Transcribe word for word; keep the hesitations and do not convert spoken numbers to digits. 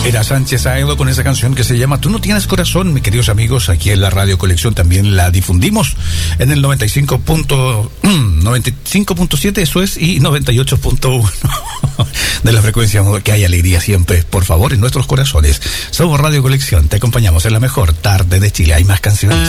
Era Sánchez Aedo con esa canción que se llama Tú no tienes corazón, mis queridos amigos. Aquí en la Radio Colección también la difundimos en el noventa y cinco punto siete, eso es, y noventa y ocho punto uno de la frecuencia. Que hay alegría siempre, por favor, en nuestros corazones. Somos Radio Colección, te acompañamos en la mejor tarde de Chile. Hay más canciones.